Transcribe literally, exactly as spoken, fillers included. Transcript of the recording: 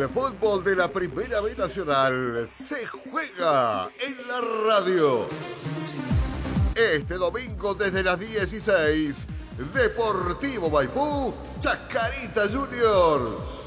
El fútbol de la Primera B Nacional se juega en la radio. Este domingo desde las dieciséis, Deportivo Maipú, Chacarita Juniors.